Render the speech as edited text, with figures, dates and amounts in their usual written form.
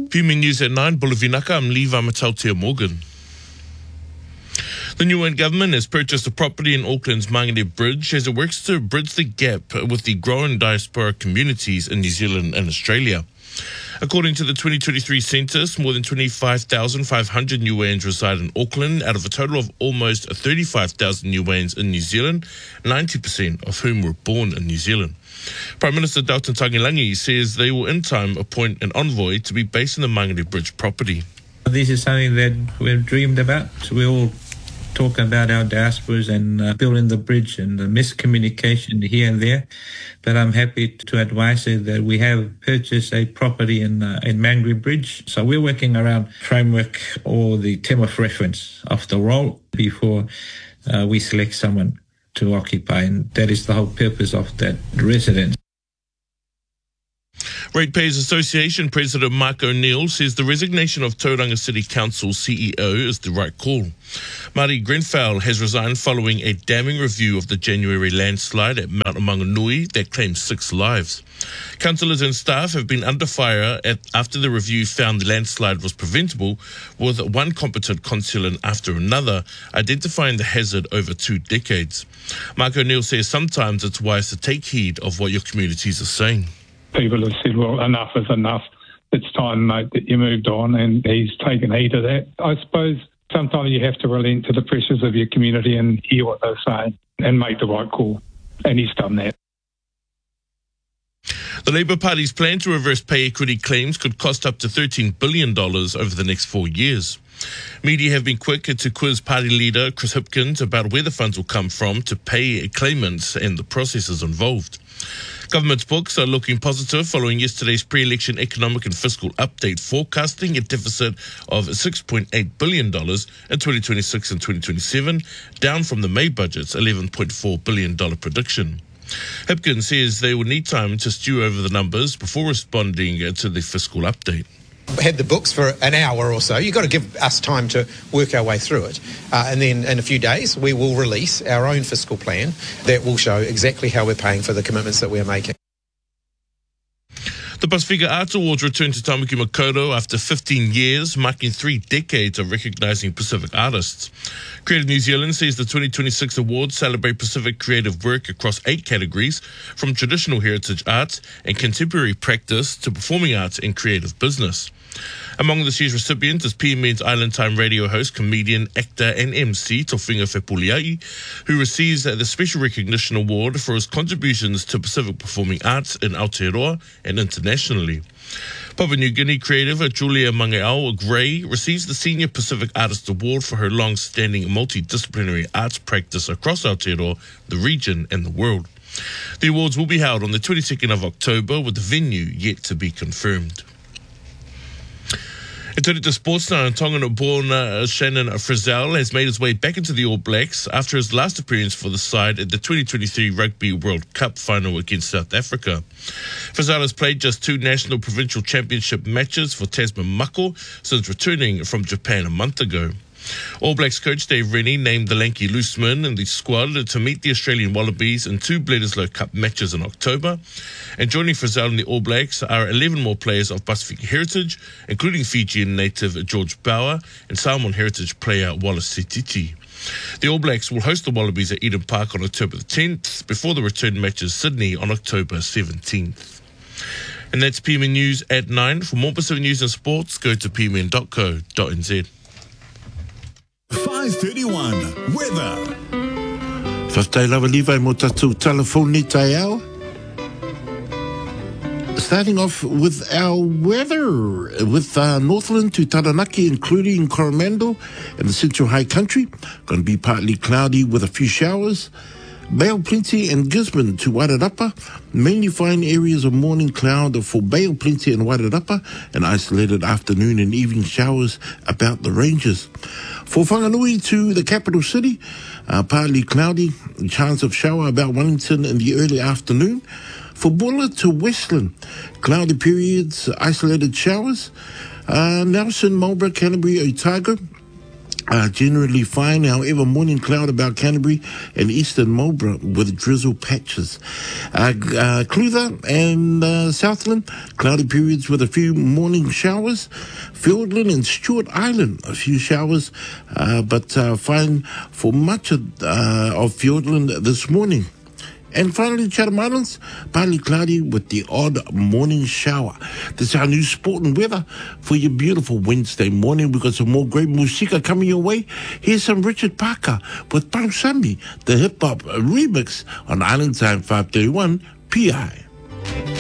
PME News at 9, Bulavinaka, I'm Lee Vamatautia Morgan. The New Zealand government has purchased a property in Auckland's Mangere Bridge as it works to bridge the gap with the growing diaspora communities in New Zealand and Australia. According to the 2023 census, more than 25,500 Niueans reside in Auckland, out of a total of almost 35,000 Niueans in New Zealand, 90% of whom were born in New Zealand. Prime Minister Dalton Tagilangi says they will in time appoint an envoy to be based in the Mangere Bridge property. This is something that we've dreamed about. We all talk about our diasporas and building the bridge and the miscommunication here and there. But I'm happy to advise you that we have purchased a property in Mangere Bridge. So we're working around framework or the term of reference of the role before we select someone to occupy. And that is the whole purpose of that residence. Ratepayers Association President Mark O'Neill says the resignation of Tauranga City Council CEO is the right call. Marty Grenfell has resigned following a damning review of the January landslide at Mount Maunganui that claimed 6 lives. Councillors and staff have been under fire after the review found the landslide was preventable, with one competent councillor after another identifying the hazard over 2 decades. Mark O'Neill says sometimes it's wise to take heed of what your communities are saying. People have said, well, enough is enough. It's time, mate, that you moved on, and he's taken heed of that. I suppose sometimes you have to relent to the pressures of your community and hear what they're saying and make the right call, and he's done that. The Labour Party's plan to reverse pay equity claims could cost up to $13 billion over the next 4 years. Media have been quick to quiz party leader Chris Hipkins about where the funds will come from to pay claimants and the processes involved. Government's books are looking positive following yesterday's pre-election economic and fiscal update, forecasting a deficit of $6.8 billion in 2026 and 2027, down from the May budget's $11.4 billion prediction. Hipkins says they will need time to stew over the numbers before responding to the fiscal update. Had the books for an hour or so. You've got to give us time to work our way through it. And then in a few days, we will release our own fiscal plan that will show exactly how we're paying for the commitments that we're making. The Pasifika Arts Awards returned to Tamaki Makaurau after 15 years, marking 3 decades of recognising Pacific artists. Creative New Zealand says the 2026 awards celebrate Pacific creative work across 8 categories, from traditional heritage arts and contemporary practice to performing arts and creative business. Among this year's recipients is PMN's Island Time radio host, comedian, actor and MC Tofinga Fepuliai, who receives the Special Recognition Award for his contributions to Pacific performing arts in Aotearoa and internationally. Papua New Guinea creative Julia Mangeao Gray receives the Senior Pacific Artist Award for her long-standing multidisciplinary arts practice across Aotearoa, the region and the world. The awards will be held on the 22nd of October, with the venue yet to be confirmed. In turning to sports now, Tongan-born Shannon Frizzell has made his way back into the All Blacks after his last appearance for the side at the 2023 Rugby World Cup final against South Africa. Frizzell has played just 2 national provincial championship matches for Tasman Mako since returning from Japan a month ago. All Blacks coach Dave Rennie named the lanky looseman in the squad to meet the Australian Wallabies in 2 Bledisloe Cup matches in October. And joining Frizzell in the All Blacks are 11 more players of Pacific heritage, including Fijian native George Bauer and Samoan heritage player Wallace Sititi. The All Blacks will host the Wallabies at Eden Park on October the 10th, before the return matches Sydney on October 17th. And that's PMN News at 9. For more Pacific news and sports, go to pmn.co.nz. 5:31 weather. Whaftai lawa Levi mo tatu telephone ni tai au. Starting off with our weather, with Northland to Taranaki, including Coromandel and the Central High Country. Going to be partly cloudy with a few showers. Bale Plenty and Gisborne to Wairarapa. Mainly fine areas of morning cloud for Bale Plenty and Wairarapa, and isolated afternoon and evening showers about the ranges. For Whanganui to the capital city, partly cloudy, chance of shower about Wellington in the early afternoon. For Bulla to Westland, cloudy periods, isolated showers. Nelson, Marlborough, Canterbury, Otago, Generally fine, however, morning cloud about Canterbury and eastern Marlborough with drizzle patches. Clutha and Southland, cloudy periods with a few morning showers. Fiordland and Stewart Island, a few showers, but fine for much of Fiordland this morning. And finally, Chatham Islands, partly cloudy with the odd morning shower. This is our new sport and weather for your beautiful Wednesday morning. We've got some more great musika coming your way. Here's some Richard Parker with Pausami, the hip-hop remix on Island Time 531 PI.